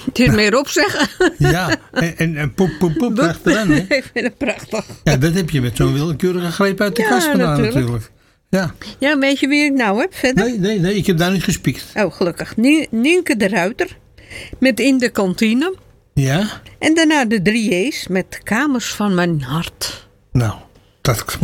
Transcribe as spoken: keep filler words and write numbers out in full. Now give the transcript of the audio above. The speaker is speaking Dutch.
Het is meer opzeggen. Ja, en, en, en poep, poep, poep, achteraan, hè? Ik vind het prachtig. Ja, dat heb je met zo'n willekeurige greep uit de Ja, kast gedaan natuurlijk. natuurlijk. Ja. Ja, weet je wie ik nou heb verder? Nee, nee, nee, ik heb daar niet gespiekt. Oh, gelukkig. Nie- Nienke de Ruiter. Met In de Kantine. Ja? En daarna de drie J's met Kamers van mijn hart. Nou, dat